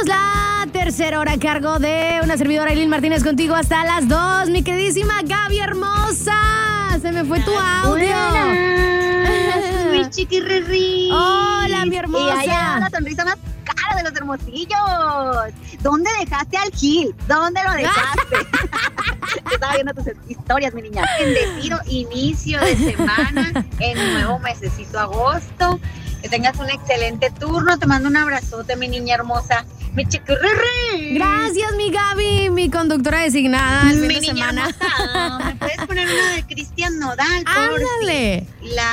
Iniciamos la tercera hora a cargo de una servidora, Aileen Martínez, contigo hasta las 2. Mi queridísima Gaby hermosa. Se me fue tu audio. Mi chiquirri. Hola, mi hermosa. Y allá la sonrisa más cara de los hermosillos. ¿Dónde dejaste al Gil? ¿Dónde lo dejaste? Estaba viendo tus historias, mi niña. Bendecido inicio de semana en nuevo mesecito agosto. Que tengas un excelente turno. Te mando un abrazote, mi niña hermosa. Mi chiquirri. Gracias, mi Gaby, mi conductora designada el fin de semana. Hermosa. ¿Me puedes poner una de Cristian Nodal? Ándale.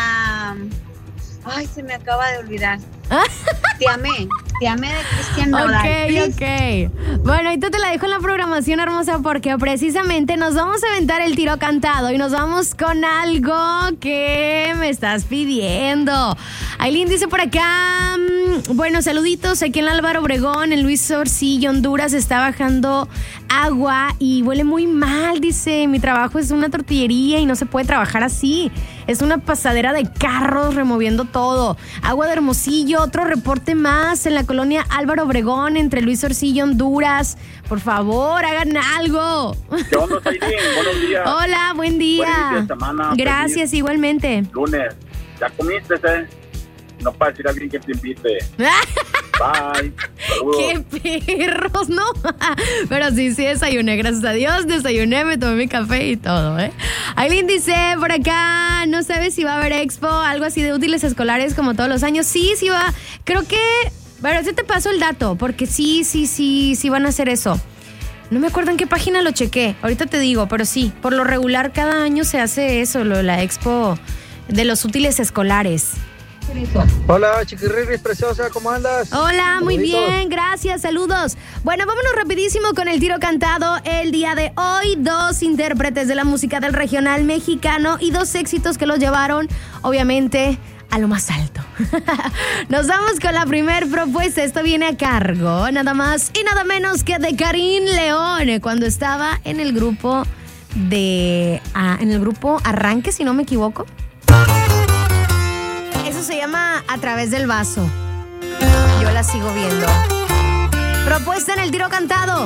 Ay, se me acaba de olvidar. Te amé de Cristian Nodal. Ok. Bueno, ahorita te la dejo en la programación, hermosa, porque precisamente nos vamos a aventar el tiro cantado y nos vamos con algo que me estás pidiendo. Aileen dice por acá, bueno, saluditos, aquí en Álvaro Obregón, en Luis Orsillo, Honduras, está bajando agua y huele muy mal, dice, mi trabajo es una tortillería y no se puede trabajar así. Es una pasadera de carros removiendo todo. Agua de Hermosillo, otro reporte más en la colonia Álvaro Obregón, entre Luis Orsillo, Honduras. Por favor, hagan algo. ¿Qué onda, Aileen? Buenos días. Hola, buen día. Buen inicio de semana. Gracias, Feliz igualmente. lunes. ¿Ya comiste, No para decir a alguien que te invite. Bye. Saludos. ¡Qué perros, no! Pero sí desayuné, gracias a Dios. Desayuné, me tomé mi café y todo, ¿eh? Aileen dice por acá, no sabes si va a haber expo, algo así de útiles escolares como todos los años. Sí va. Creo que... Pero ese te paso el dato, porque sí van a hacer eso. No me acuerdo en qué página lo chequé. Ahorita te digo, pero sí. Por lo regular, cada año se hace eso, la expo de los útiles escolares. Hola, chiquirriris preciosa, ¿cómo andas? Hola, muy Saluditos. bien, gracias, saludos. Bueno, vámonos rapidísimo con el tiro cantado el día de hoy. 2 intérpretes de la música del regional mexicano y 2 éxitos que los llevaron, obviamente, a lo más alto. Nos vamos con la primer propuesta. Esto viene a cargo, nada más y nada menos que de Karim León, cuando estaba en el grupo Arranque, si no me equivoco. Eso se llama A Través del Vaso. Yo la sigo viendo. Propuesta en el tiro cantado.